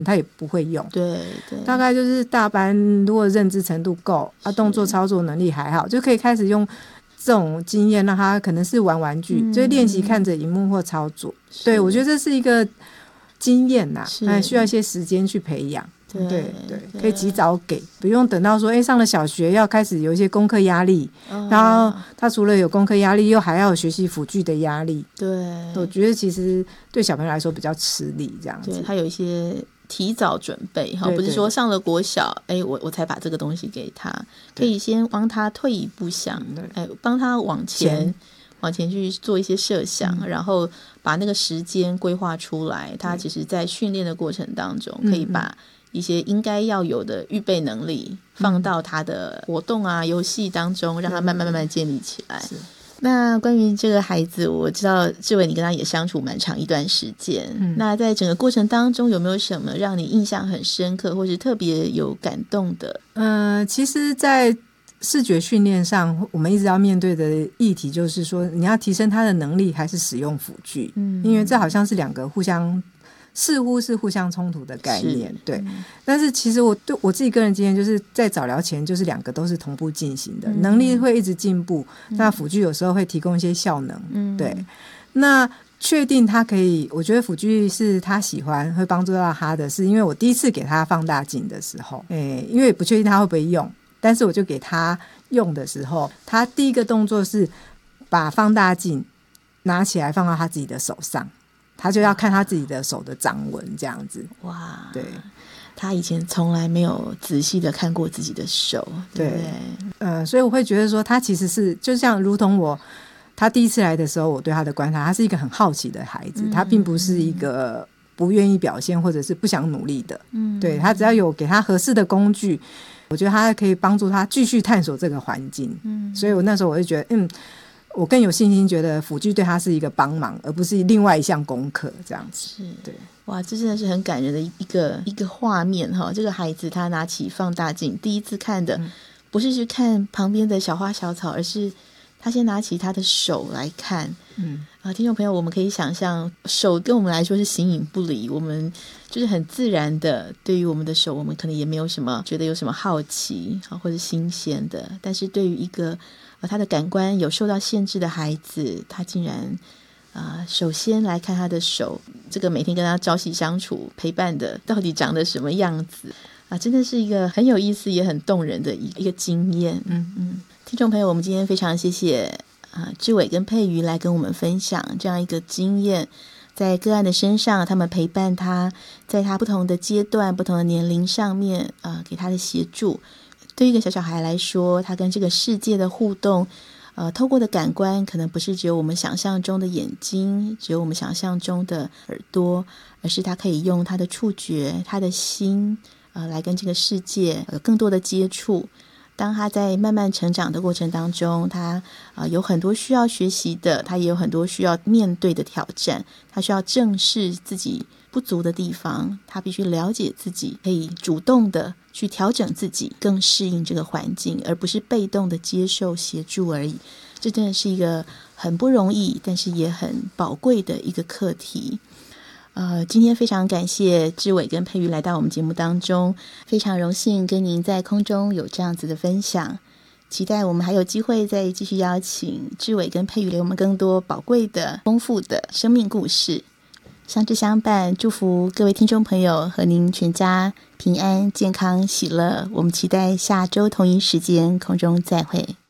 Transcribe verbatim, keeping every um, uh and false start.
他也不会用。 对对， 大概就是大班如果认知程度够啊，动作操作能力还好，就可以开始用这种经验让他可能是玩玩具，嗯、就是练习看着荧幕或操作。对，我觉得这是一个经验呐，还需要一些时间去培养。对 对, 对，可以及早给，不用等到说哎上了小学要开始有一些功课压力，哦、然后他除了有功课压力又还要有学习辅具的压力。 对， 我觉得其实对小朋友来说比较吃力这样子。 对，他有一些提早准备哈，不是说上了国小哎我我才把这个东西给他，可以先帮他退一步想，哎帮他往前往前去做一些设想，嗯、然后把那个时间规划出来。他其实在训练的过程当中，可以把一些应该要有的预备能力放到他的活动啊、游戏当中，让他慢慢慢慢建立起来。那关于这个孩子，我知道志伟你跟他也相处蛮长一段时间，嗯、那在整个过程当中有没有什么让你印象很深刻或是特别有感动的？ 呃，其实在视觉训练上我们一直要面对的议题就是说你要提升他的能力还是使用辅具，嗯、因为这好像是两个互相似乎是互相冲突的概念。对、嗯、但是其实我对我自己个人经验就是在早疗前就是两个都是同步进行的、嗯、能力会一直进步、嗯、那辅具有时候会提供一些效能、嗯、对，那确定他可以，我觉得辅具是他喜欢会帮助到他的，是因为我第一次给他放大镜的时候、欸、因为也不确定他会不会用，但是我就给他用的时候，他第一个动作是把放大镜拿起来放到他自己的手上，他就要看他自己的手的掌纹这样子。哇，对， 他以前从来没有仔细的看过自己的手，对不对？ 对，呃，所以我会觉得说他其实是就像如同我他第一次来的时候我对他的观察，他是一个很好奇的孩子、嗯、他并不是一个不愿意表现或者是不想努力的、嗯、对，他只要有给他合适的工具，我觉得他可以帮助他继续探索这个环境、嗯、所以我那时候我就觉得嗯我更有信心，觉得辅具对他是一个帮忙，而不是另外一项功课这样子。 是， 对， 哇，这真的是很感人的一个一个画面哈！这个孩子他拿起放大镜，第一次看的、嗯、不是去看旁边的小花小草，而是他先拿起他的手来看。嗯啊，听众朋友，我们可以想象，手跟我们来说是形影不离，我们就是很自然的，对于我们的手，我们可能也没有什么觉得有什么好奇啊或者新鲜的，但是对于一个他的感官有受到限制的孩子，他竟然、呃、首先来看他的手，这个每天跟他朝夕相处陪伴的到底长得什么样子啊，真的是一个很有意思也很动人的一个经验。嗯嗯，听众朋友，我们今天非常谢谢啊志伟跟佩瑜来跟我们分享这样一个经验，在个案的身上，他们陪伴他在他不同的阶段不同的年龄上面、呃、给他的协助。对于一个小小孩来说，他跟这个世界的互动呃，透过的感官可能不是只有我们想象中的眼睛，只有我们想象中的耳朵，而是他可以用他的触觉他的心、呃、来跟这个世界有更多的接触。当他在慢慢成长的过程当中，他、呃、有很多需要学习的，他也有很多需要面对的挑战，他需要正视自己不足的地方，他必须了解自己，可以主动的去调整自己，更适应这个环境，而不是被动的接受协助而已。这真的是一个很不容易但是也很宝贵的一个课题。呃，今天非常感谢志伟跟佩瑜来到我们节目当中，非常荣幸跟您在空中有这样子的分享，期待我们还有机会再继续邀请志伟跟佩瑜给我们更多宝贵的丰富的生命故事。相知相伴，祝福各位听众朋友和您全家平安健康喜乐，我们期待下周同一时间空中再会。